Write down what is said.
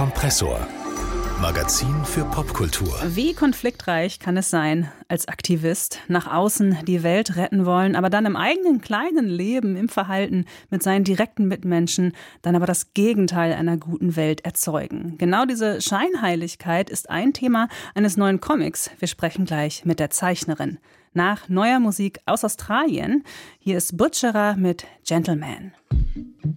Kompressor. Magazin für Popkultur. Wie konfliktreich kann es sein, als Aktivist nach außen die Welt retten wollen, aber dann im eigenen kleinen Leben, im Verhalten mit seinen direkten Mitmenschen, dann aber das Gegenteil einer guten Welt erzeugen. Genau diese Scheinheiligkeit ist ein Thema eines neuen Comics. Wir sprechen gleich mit der Zeichnerin. Nach neuer Musik aus Australien, hier ist Butcherer mit Gentleman.